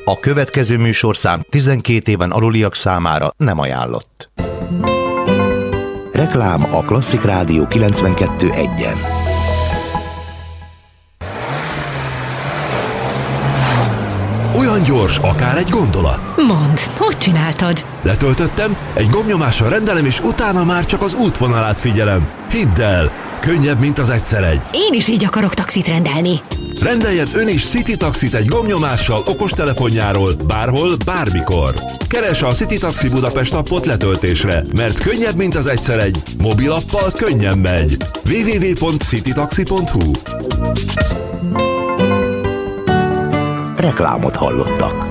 A következő műsorszám 12 éven aluliak számára nem ajánlott. Reklám a Klasszik Rádió 92.1-en. Olyan gyors, akár egy gondolat. Mondd, hogy csináltad? Letöltöttem, egy gombnyomással rendelem, és utána már csak az útvonalát figyelem. Hidd el, könnyebb, mint az egyszer egy. Én is így akarok taxit rendelni. Rendeljen ön is City Taxit egy gombnyomással okostelefonjáról, bárhol, bármikor. Keresse a City Taxi Budapest appot letöltésre, mert könnyebb, mint az egyszer egy. Mobilappal könnyen megy. www.citytaxi.hu. Reklámot hallottak.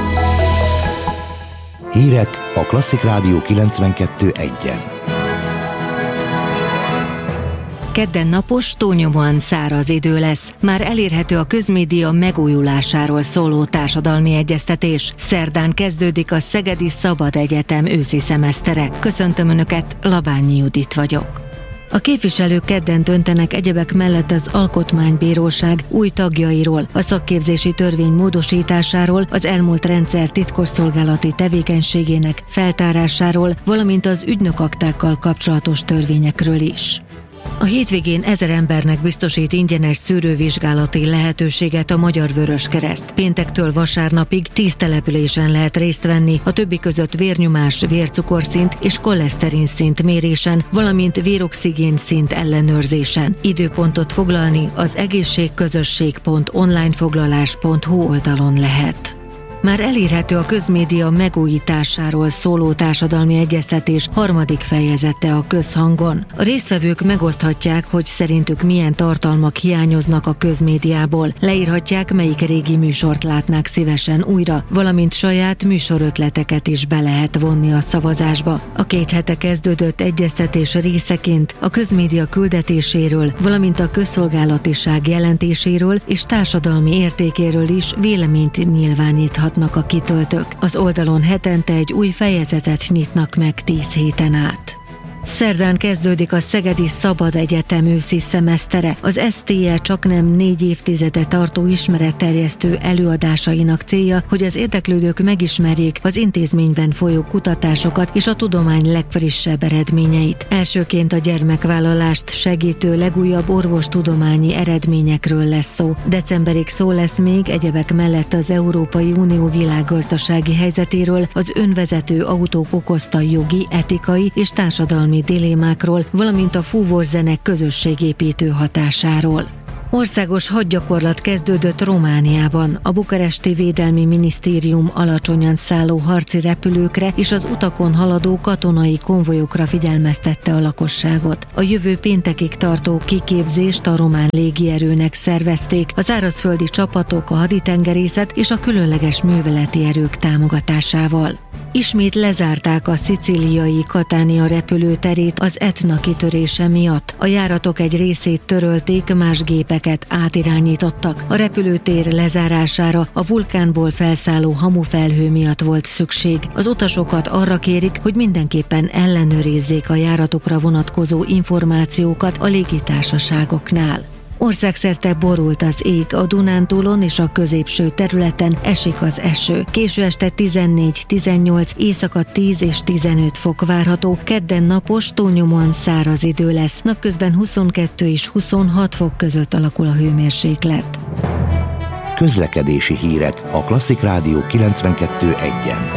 Hírek a Klasszik Rádió 92.1-en. Kedden napos, túlnyomóan száraz idő lesz. Már elérhető a közmédia megújulásáról szóló társadalmi egyeztetés. Szerdán kezdődik a Szegedi Szabad Egyetem őszi szemesztere. Köszöntöm Önöket, Labányi Judit vagyok. A képviselők kedden döntenek egyebek mellett az Alkotmánybíróság új tagjairól, a szakképzési törvény módosításáról, az elmúlt rendszer titkosszolgálati tevékenységének feltárásáról, valamint az ügynökaktákkal kapcsolatos törvényekről is. A hétvégén 1000 embernek biztosít ingyenes szűrővizsgálati lehetőséget a Magyar Vöröskereszt. Péntektől vasárnapig 10 településen lehet részt venni, a többi között vérnyomás, vércukorszint és koleszterinszint mérésen, valamint véroxigén-szint ellenőrzésen. Időpontot foglalni az egészségközösség.onlinefoglalás.hu oldalon lehet. Már elérhető a közmédia megújításáról szóló társadalmi egyeztetés harmadik fejezete a Közhangon. A résztvevők megoszthatják, hogy szerintük milyen tartalmak hiányoznak a közmédiából. Leírhatják, melyik régi műsort látnák szívesen újra, valamint saját műsorötleteket is be lehet vonni a szavazásba. A 2 hete kezdődött egyeztetés részeként a közmédia küldetéséről, valamint a közszolgálatiság jelentéséről és társadalmi értékéről is véleményt nyilváníthatnak a kitöltők. Az oldalon hetente egy új fejezetet nyitnak meg 10 héten át. Szerdán kezdődik a Szegedi Szabad Egyetem őszi szemesztere. Az STE csaknem 4 évtizede tartó ismeretterjesztő előadásainak célja, hogy az érdeklődők megismerjék az intézményben folyó kutatásokat és a tudomány legfrissebb eredményeit. Elsőként a gyermekvállalást segítő legújabb orvostudományi eredményekről lesz szó. Decemberig szó lesz még egyebek mellett az Európai Unió világgazdasági helyzetéről, az önvezető autók okozta jogi, etikai és társadalmi dilémákról, valamint a fúvorzene közösségépítő hatásáról. Országos hadgyakorlat kezdődött Romániában. A bukaresti Védelmi Minisztérium alacsonyan szálló harci repülőkre és az utakon haladó katonai konvojokra figyelmeztette a lakosságot. A jövő péntekig tartó kiképzést a román légierőnek szervezték, a szárazföldi csapatok, a haditengerészet és a különleges műveleti erők támogatásával. Ismét lezárták a szicíliai Catania repülőterét az Etna kitörése miatt. A járatok egy részét törölték, más gépeket átirányítottak. A repülőtér lezárására a vulkánból felszálló hamufelhő miatt volt szükség. Az utasokat arra kérik, hogy mindenképpen ellenőrizzék a járatokra vonatkozó információkat a légitársaságoknál. Országszerte borult az ég, a Dunántúlon és a középső területen esik az eső. Késő este 14-18, éjszaka 10 és 15 fok várható, kedden napos, túlnyomóan száraz idő lesz, napközben 22 és 26 fok között alakul a hőmérséklet. Közlekedési hírek a Klasszik Rádió 92.1-en.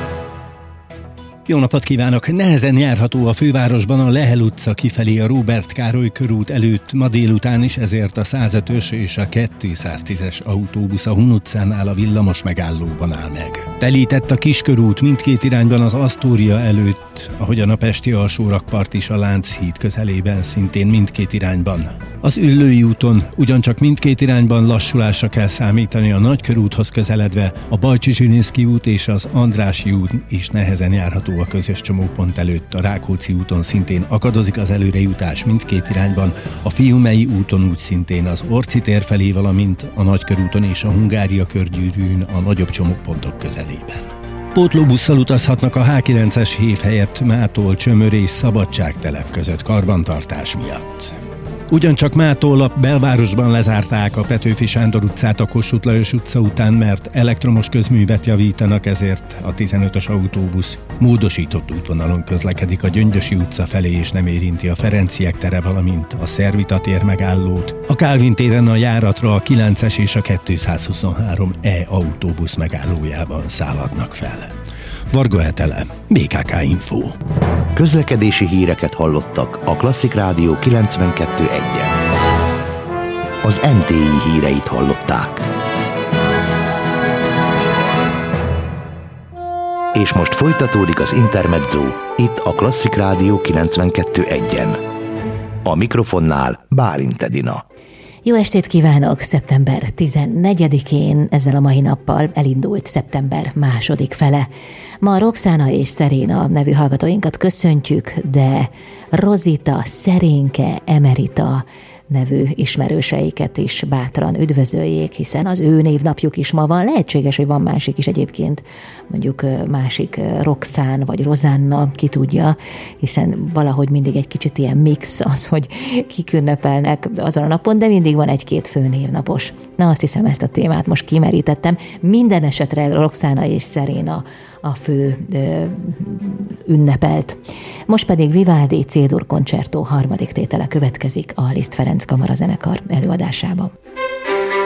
Jó napot kívánok! Nehezen járható a fővárosban a Lehel utca kifelé a Róbert Károly körút előtt ma délután is, ezért a 105-ös és a 210-es autóbusz a Hun utcánál a villamos megállóban áll meg. Telített a Kiskörút mindkét irányban az Asztória előtt, ahogyan a pesti alsórakpart is a Lánchíd közelében szintén mindkét irányban. Az Üllői úton ugyancsak mindkét irányban lassulásra kell számítani a Nagykörúthoz közeledve, a Bajcsy-Zsilinszky út és az Andrássy út is nehezen járható a közös csomópont előtt. A Rákóczi úton szintén akadozik az előrejutás mindkét irányban, a Fiumei úton úgy szintén az Orci tér felé, valamint a Nagykörúton és a Hungária körgyűrűn a nagyobb csomópontok közelében. Pótlóbusszal utazhatnak a H9-es hév helyett Mától Csömör és Szabadságtelep között karbantartás miatt. Ugyancsak mától a belvárosban lezárták a Petőfi Sándor utcát a Kossuth Lajos utca után, mert elektromos közművet javítanak, ezért a 15-ös autóbusz módosított útvonalon közlekedik a Gyöngyösi utca felé, és nem érinti a Ferenciek tere, valamint a Szervita tér megállót. A Kálvin téren a járatra a 9-es és a 223E autóbusz megállójában szállhatnak fel. Varga Etele, BKK Info. Közlekedési híreket hallottak a Klasszik Rádió 92.1-en. Az NTI híreit hallották. És most folytatódik az Intermezzo, itt a Klasszik Rádió 92.1-en. A mikrofonnál Bálint Edina. Jó estét kívánok! Szeptember 14-én, ezzel a mai nappal elindult szeptember második fele. Ma Roxana és Szeréna nevű hallgatóinkat köszöntjük, de Rozita, Szerénke, Emerita nevű ismerőseiket is bátran üdvözöljék, hiszen az ő névnapjuk is ma van. Lehetséges, hogy van másik is egyébként, mondjuk másik Roxán vagy Rozanna, ki tudja, hiszen valahogy mindig egy kicsit ilyen mix az, hogy kik ünnepelnek azon a napon, de mindig van egy-két főnévnapos. Na, azt hiszem, ezt a témát most kimerítettem. Minden esetre Roxana és Szeréna a fő ünnepelt. Most pedig Vivaldi C-dur koncertó harmadik tétele következik a Liszt Ferenc kamarazenekar előadásában.